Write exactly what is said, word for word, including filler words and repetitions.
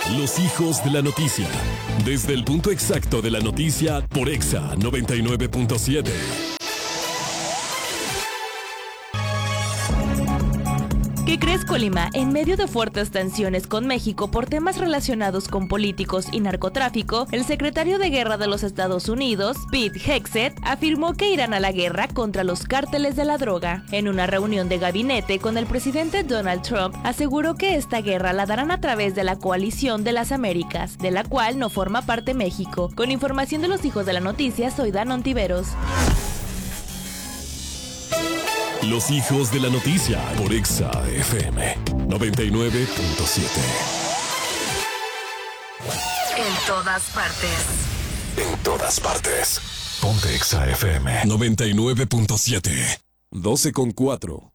Los hijos de la noticia. Desde el punto exacto de la noticia por Exa noventa y nueve punto siete. ¿Qué crees, Colima? En medio de fuertes tensiones con México por temas relacionados con políticos y narcotráfico, el secretario de Guerra de los Estados Unidos, Pete Hegseth, afirmó que irán a la guerra contra los cárteles de la droga. En una reunión de gabinete con el presidente Donald Trump, aseguró que esta guerra la darán a través de la Coalición de las Américas, de la cual no forma parte México. Con información de los hijos de la noticia, soy Dan Ontiveros. Los hijos de la noticia por Exa F M noventa y nueve punto siete. En todas partes. En todas partes. Ponte Exa F M noventa y nueve punto siete. doce con cuatro.